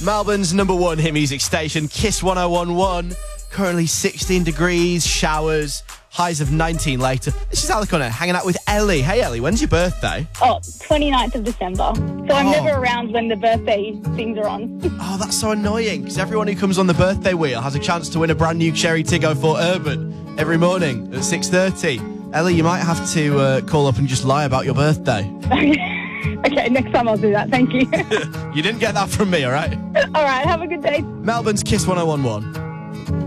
Melbourne's number one hit music station, Kiss 101.1. Currently 16 degrees, showers, highs of 19 later. This is Alec on it, hanging out with Ellie. Hey, Ellie, when's your birthday? 29th of December. So I'm never around when the birthday things are on. Oh, that's so annoying, because everyone who comes on the birthday wheel has a chance to win a brand new Cherry Tiggo 4 Urban every morning at 6:30. Ellie, you might have to call up and just lie about your birthday. Okay, next time I'll do that. Thank you. You didn't get that from me, all right? All right, have a good day. Melbourne's Kiss 101.1.